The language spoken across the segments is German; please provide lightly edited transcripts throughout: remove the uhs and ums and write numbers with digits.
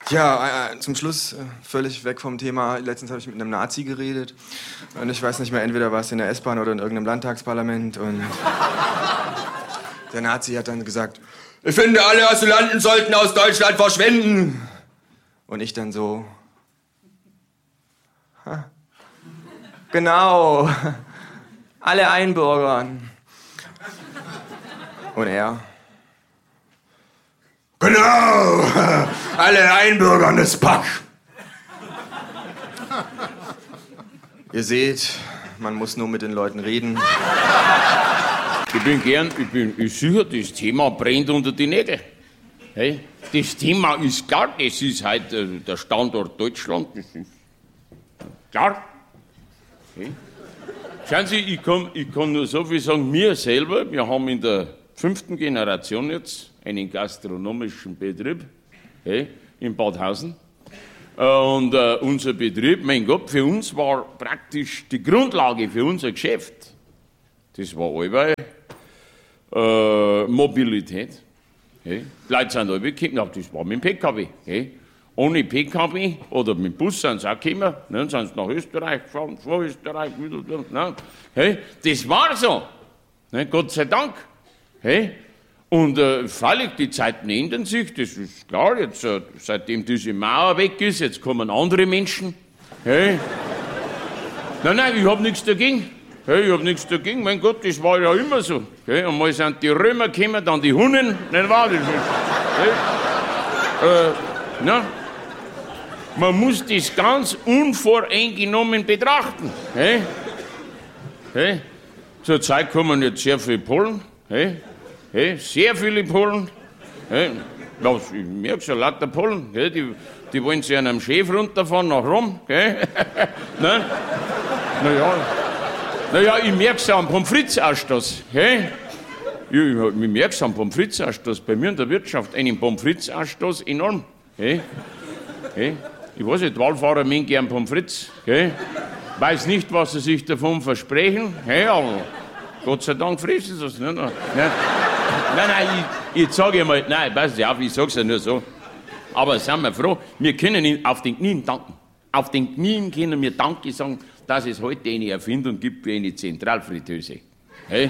Ja, zum Schluss, völlig weg vom Thema. Letztens habe ich mit einem Nazi geredet. Und ich weiß nicht mehr, entweder war es in der S-Bahn oder in irgendeinem Landtagsparlament. Und der Nazi hat dann gesagt, ich finde, alle Asylanten sollten aus Deutschland verschwinden. Und ich dann so, genau, alle einbürgern. Und er, genau, alle einbürgern das Pack. Ihr seht, man muss nur mit den Leuten reden. Ich sicher, das Thema brennt unter die Nägel. Hey, das Thema ist klar, das ist halt der Standort Deutschland, das ist klar. Hey. Schauen Sie, ich kann nur so viel sagen, wir selber, wir haben in der 5. Generation jetzt einen gastronomischen Betrieb, hey, in Badhausen. Und unser Betrieb, mein Gott, für uns war praktisch die Grundlage für unser Geschäft. Das war allweil Mobilität. Hey. Die Leute sind alle gekommen, das war mit dem PKW. Hey. Ohne PKW oder mit dem Bus sind sie auch gekommen, ne, sind sie nach Österreich gefahren, vor Österreich wieder. Ne. Hey. Das war so, ne, Gott sei Dank. Hey. Und freilich, die Zeiten ändern sich, das ist klar. Jetzt, seitdem diese Mauer weg ist, jetzt kommen andere Menschen. Hey. Nein, ich habe nichts dagegen. Hey, ich habe nichts dagegen, mein Gott, das war ja immer so. Hey, und mal sind die Römer gekommen, dann die Hunnen, nicht wahr? Das ist, hey. Na, man muss das ganz unvoreingenommen betrachten. Hey. Hey. Zurzeit kommen jetzt sehr viele Polen. Hey. Hey, sehr viele Polen. Hey, ich merke schon, lauter Polen. Hey, die wollen sich an einem Schiff runterfahren nach Rom. Hey. Naja, ich merke es am Pommes frites-Ausstoß. Hey. Ich merke es am Pommes frites-Ausstoß. Bei mir in der Wirtschaft einen Pommes frites-Ausstoß enorm. Hey. Hey. Ich weiß nicht, Wallfahrer mögen gern Pommes frites. Hey. Weiß nicht, was sie sich davon versprechen. Hey, aber Gott sei Dank fressen sie es nicht. Nein, ich sage mal, nein, pass auf, ich sag's ja nur so. Aber sind wir froh, wir können ihn auf den Knien danken. Auf den Knien können wir Danke sagen, dass es heute eine Erfindung gibt für eine Zentralfritteuse. Hey?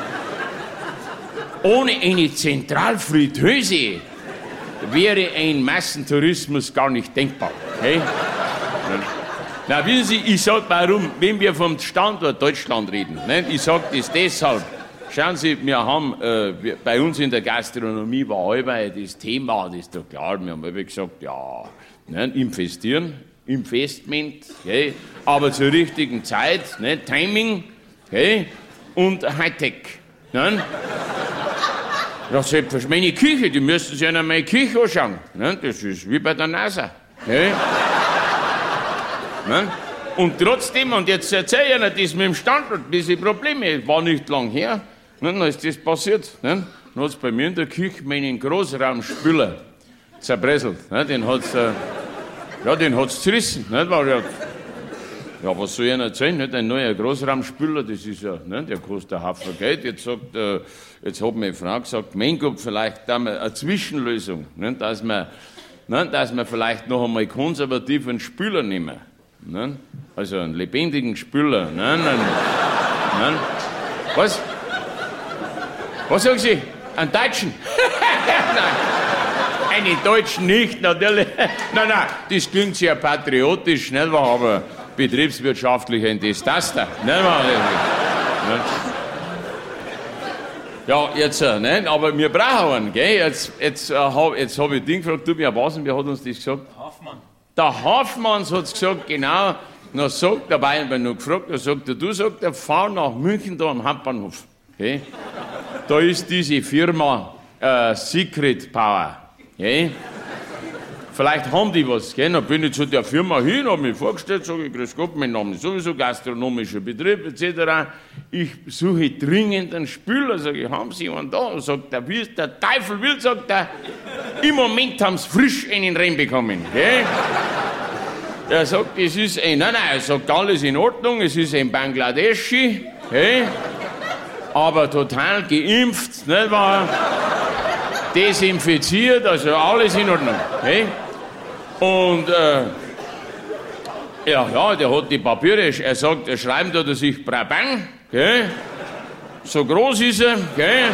Ohne eine Zentralfritteuse wäre ein Massentourismus gar nicht denkbar. Hey? Na, wissen Sie, ich sag warum, wenn wir vom Standort Deutschland reden, ne? Ich sag das deshalb. Schauen Sie, wir haben, bei uns in der Gastronomie war allweil das Thema, das ist doch klar, wir haben allweil gesagt, ja, ne, investieren, Investment, okay, aber zur richtigen Zeit, ne, Timing, okay, und Hightech. Ne? Ja, selbstverständlich, meine Küche, die müssen sich ja meine Küche anschauen. Ne? Das ist wie bei der NASA. Okay? Ne? Und trotzdem, und jetzt erzähle ich Ihnen das mit dem Standort, diese Probleme, war nicht lang her. Ne, dann ist das passiert. Ne? Dann hat es bei mir in der Küche meinen Großraumspüler zerbröselt. Ne? Den hat es zerrissen. Ne? Ja, was soll ich Ihnen erzählen? Nicht? Ein neuer Großraumspüler, das ist ja, ne? Der kostet einen Haufen Geld. Jetzt hat meine Frau gesagt, mein Gott, vielleicht da mal eine Zwischenlösung, ne? Dass wir vielleicht noch einmal konservativ einen Spüler nehmen. Ne? Also einen lebendigen Spüler. Ne? Was? Was sagen Sie? Einen Deutschen? Nein, einen Deutschen nicht, natürlich. Nein, das klingt sehr patriotisch, nicht wahr? Aber betriebswirtschaftlich ein Desaster. Nicht wahr? Ja, jetzt, nein, aber wir brauchen einen, gell? Jetzt hab ich den gefragt, du, wer hat uns das gesagt? Der Hafmann hat es gesagt, genau. Dann sagt der Bayern, wenn noch gefragt, dann sagt er, du, sagt er, fahr nach München da am Hauptbahnhof. Okay? Da ist diese Firma Secret Power. Okay? Vielleicht haben die was. Okay? Dann bin ich zu der Firma hin, habe mich vorgestellt, sage ich, grüß Gott, mein Name ist sowieso gastronomischer Betrieb etc. Ich suche dringend einen Spüler, sage ich, haben Sie einen da? Sagt er, wie es der Teufel will, sagt er, im Moment haben Sie frisch einen reinbekommen. Okay? Er sagt, es ist ein, nein, er sagt, alles in Ordnung, es ist ein Bangladeschi, okay? Aber total geimpft, nicht wahr? Desinfiziert, also alles in Ordnung. Okay? Und ja, der hat die Papiere, er sagt, er schreibt da sich Brabant, gell? So groß ist er, gell?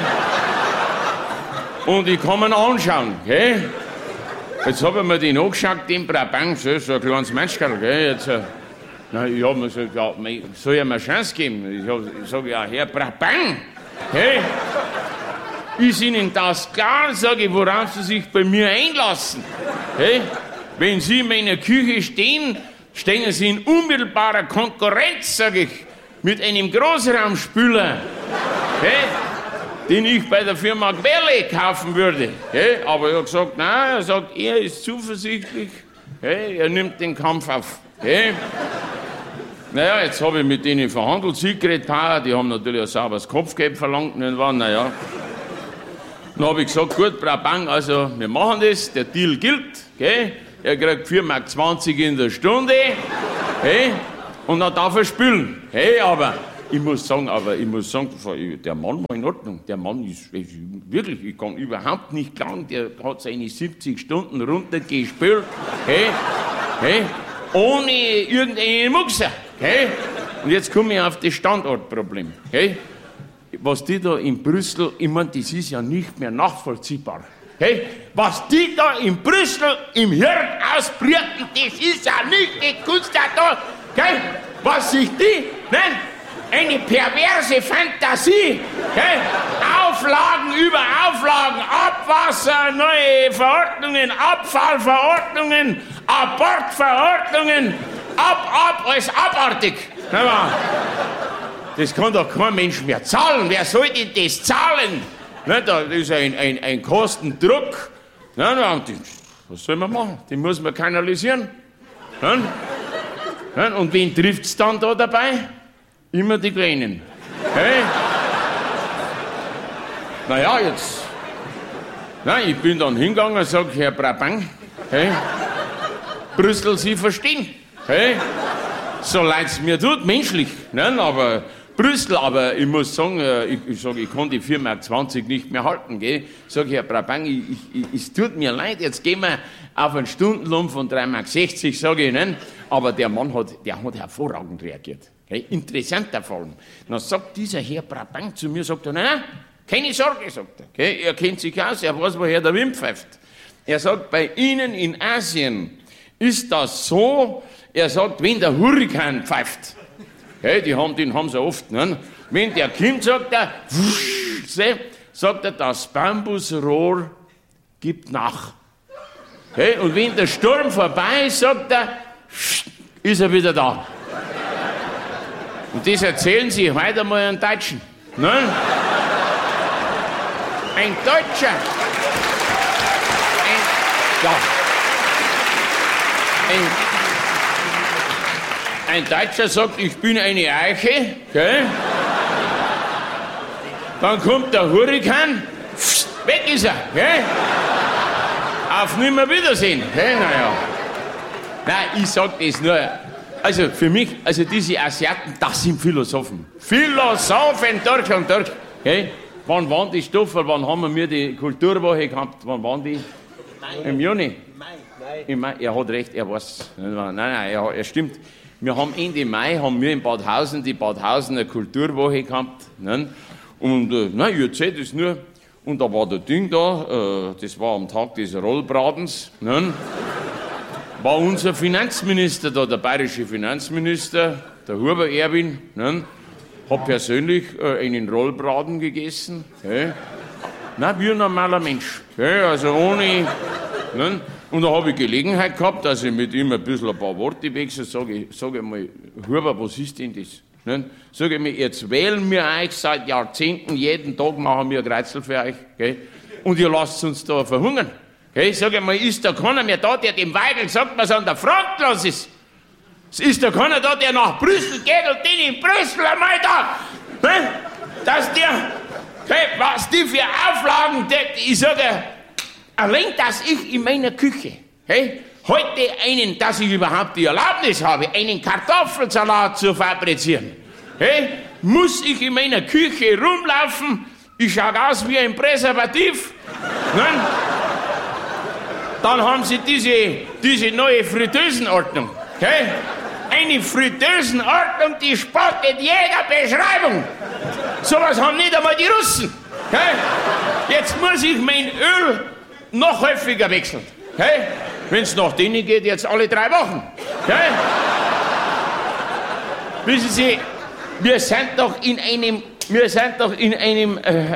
Und ich kann ihn anschauen, gell? Jetzt habe ich mir den angeschaut, den Brabant, so ein kleines Menschkerl, gell? Jetzt, ich habe mir gesagt, ja, soll ich mir eine Chance geben? Ich sage, ja, Herr Brabant, gell? Ist Ihnen das klar, sage ich, worauf Sie sich bei mir einlassen? Gell? Wenn Sie in meiner Küche stehen, stehen Sie in unmittelbarer Konkurrenz, sage ich, mit einem Großraumspüler, okay, den ich bei der Firma Quelle kaufen würde. Okay. Aber er hat gesagt, nein, er sagt, er ist zuversichtlich, okay, er nimmt den Kampf auf. Okay. Naja, jetzt habe ich mit denen verhandelt, Secret Power, die haben natürlich ein sauberes Kopfgeld verlangt, naja. Dann habe ich gesagt, gut, Brabant, also wir machen das, der Deal gilt, okay. Er kriegt 4,20 Mark in der Stunde, hey, und dann darf er spülen. Hey, aber ich muss sagen, der Mann war in Ordnung. Der Mann ist wirklich, ich kann überhaupt nicht klagen, der hat seine 70 Stunden runtergespült, hey, ohne irgendeinen Muxer. Hey. Und jetzt komme ich auf das Standortproblem. Hey. Was die da in Brüssel, ich meine, das ist ja nicht mehr nachvollziehbar. Hey, was die da in Brüssel im Hirn ausbrüten, das ist ja nicht die Kunst da. Okay? Was sich die nennen, eine perverse Fantasie. Okay? Auflagen über Auflagen, Abwasser, neue Verordnungen, Abfallverordnungen, Abortverordnungen, alles abartig. Das kann doch kein Mensch mehr zahlen. Wer soll denn das zahlen? Da ist ein Kostendruck. Was soll man machen? Den muss man kanalisieren. Und wen trifft es dann da dabei? Immer die Kleinen. Hey? Naja, jetzt. Ich bin dann hingegangen und sage, Herr Brabant, hey, Brüssel, Sie verstehen. Hey? So leid es mir tut, menschlich. Aber Brüssel, aber ich muss sagen, ich kann die 4,20 Mark nicht mehr halten. Gell? Sag ich, Herr Brabant, es tut mir leid, jetzt gehen wir auf einen Stundenlohn von 3,60 Mark, sage ich Ihnen. Aber der Mann hat hervorragend reagiert. Gell? Interessanter Fall. Dann sagt dieser Herr Brabant zu mir, sagt er, nein, keine Sorge, sagt er. Gell? Er kennt sich aus, er weiß, woher der Wind pfeift. Er sagt, bei Ihnen in Asien ist das so, er sagt, wenn der Hurrikan pfeift, hey, den haben sie oft. Ne? Wenn der kommt, sagt er, das Bambusrohr gibt nach. Hey, und wenn der Sturm vorbei ist, sagt er, ist er wieder da. Und das erzählen sie heute mal einen Deutschen. Ne? Ein Deutscher. Ein Deutscher sagt, ich bin eine Eiche, gell? Dann kommt der Hurrikan, weg ist er, gell? Auf Nimmerwiedersehen, gell? Naja. Nein, ich sag das nur, also für mich, also diese Asiaten, das sind Philosophen. Philosophen durch und durch, gell? Wann waren die Stoffe, wann haben wir die Kulturwoche gehabt, wann waren die? Im Juni? Im Mai. Er hat recht, er weiß. Nein, er stimmt. Wir haben Ende Mai in Badhausen die Badhausener Kulturwoche gehabt. Ne? Und ich erzähle das nur. Und da war der Ding da, das war am Tag des Rollbratens. Ne? War unser Finanzminister da, der bayerische Finanzminister, der Huber Erwin. Ne? Hat persönlich einen Rollbraten gegessen. Wie ein normaler Mensch. Also ohne. Ne? Und da habe ich Gelegenheit gehabt, dass ich mit ihm ein paar Worte wechsle. Sag ich mal, Huber, was ist denn das? Ne? Sag ich mir, jetzt wählen wir euch seit Jahrzehnten, jeden Tag machen wir ein Kreuzel für euch. Gell? Und ihr lasst uns da verhungern. Gell? Sag ich mal, ist da keiner mehr da, der dem Weigel sagt, was an der Front los ist? Ist da keiner da, der nach Brüssel geht und den in Brüssel einmal da, ne? Dass der, was die für Auflagen, ich sage, allein, dass ich in meiner Küche, heute dass ich überhaupt die Erlaubnis habe, einen Kartoffelsalat zu fabrizieren, muss ich in meiner Küche rumlaufen, ich schaue aus wie ein Präservativ, Dann haben sie diese neue Fritteusenordnung. Okay? Eine Fritteusenordnung, die spottet jeder Beschreibung. Sowas haben nicht einmal die Russen. Okay? Jetzt muss ich mein Öl noch häufiger wechseln. Okay? Wenn es nach denen geht, jetzt alle 3 Wochen. Okay? Wissen Sie, wir sind doch in einem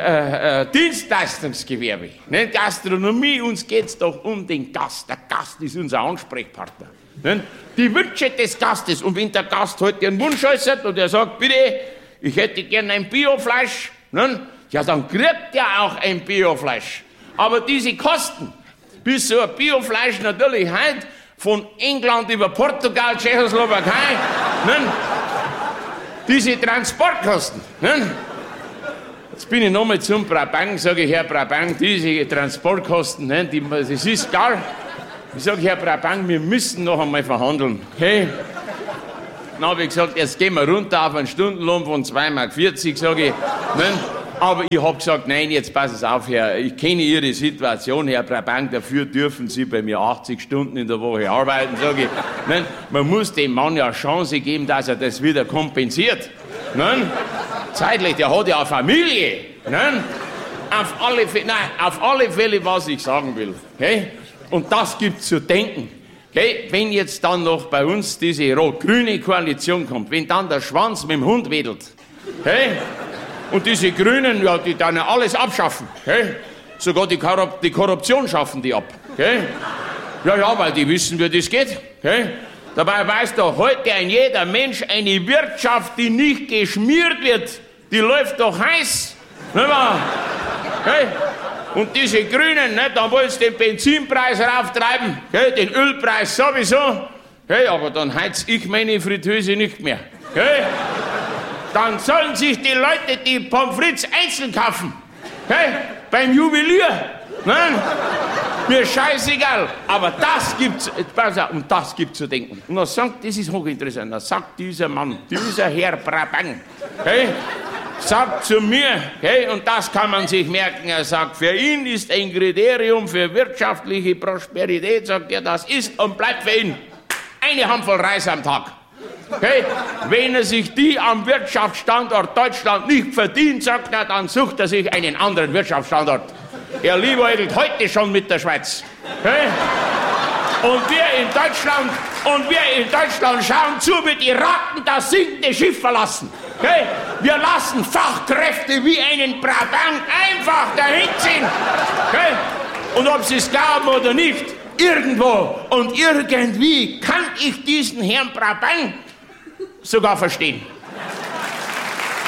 Dienstleistungsgewerbe. Ne? Gastronomie, uns geht es doch um den Gast. Der Gast ist unser Ansprechpartner. Ne? Die Wünsche des Gastes. Und wenn der Gast heute einen Wunsch äußert und er sagt, bitte, ich hätte gerne ein Biofleisch, ne? Ja, dann kriegt er auch ein Biofleisch. Aber diese Kosten, bis so ein Biofleisch natürlich heute von England über Portugal, Tschechoslowakei, ne? Diese Transportkosten. Ne? Jetzt bin ich nochmal zum Brabant, sage ich, Herr Brabant, diese Transportkosten, ne, das ist gar. Ich sage, Herr Brabant, wir müssen noch einmal verhandeln. Okay? Dann habe ich gesagt, jetzt gehen wir runter auf einen Stundenlohn von 2,40 Mark, sage ich. Ne? Aber ich habe gesagt, nein, jetzt passen Sie auf, Herr, ich kenne Ihre Situation, Herr Brabant, dafür dürfen Sie bei mir 80 Stunden in der Woche arbeiten, sage ich. Ne? Man muss dem Mann ja eine Chance geben, dass er das wieder kompensiert. Ne? Zeitlich, der hat ja eine Familie. Ne? Auf alle Fälle, was ich sagen will. Okay? Und das gibt zu denken. Okay? Wenn jetzt dann noch bei uns diese rot-grüne Koalition kommt, wenn dann der Schwanz mit dem Hund wedelt, okay? Und diese Grünen, ja, die dann ja alles abschaffen. Okay? Sogar die Korruption schaffen die ab. Okay? Ja, weil die wissen, wie das geht. Okay? Dabei weiß doch heute jeder Mensch, eine Wirtschaft, die nicht geschmiert wird, die läuft doch heiß. Nicht wahr? Okay? Und diese Grünen, ne, da wollen sie den Benzinpreis rauftreiben, okay? Den Ölpreis sowieso. Okay? Aber dann heiz ich meine Fritteuse nicht mehr. Okay? Dann sollen sich die Leute die Pommes frites einzeln kaufen. Okay? Beim Juwelier. Nein? Mir scheißegal. Aber das gibt's, und das gibt zu denken. Und dann sagt, das ist hochinteressant, dann sagt dieser Mann, dieser Herr Brabant, okay, sagt zu mir, okay, und das kann man sich merken, er sagt, für ihn ist ein Kriterium für wirtschaftliche Prosperität, sagt er, das ist und bleibt für ihn eine Handvoll Reis am Tag. Okay? Wenn er sich die am Wirtschaftsstandort Deutschland nicht verdient, sagt er, dann sucht er sich einen anderen Wirtschaftsstandort. Er liebäugelt heute schon mit der Schweiz. Okay? Und wir in Deutschland schauen zu, wie die Ratten das sinkende Schiff verlassen. Okay? Wir lassen Fachkräfte wie einen Brabant einfach dahin ziehen. Okay? Und ob sie es glauben oder nicht, irgendwo und irgendwie kann ich diesen Herrn Brabant sogar verstehen.